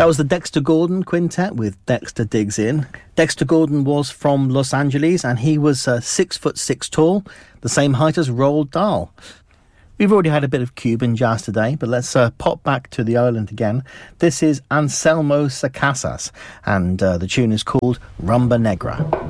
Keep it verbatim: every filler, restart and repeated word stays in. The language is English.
That was the Dexter Gordon Quintet with Dexter Digs In. Dexter Gordon was from Los Angeles, and he was uh, six foot six tall, the same height as Roald Dahl. We've already had a bit of Cuban jazz today, but let's uh, pop back to the island again. This is Anselmo Sacasas, and uh, the tune is called Rumba Negra.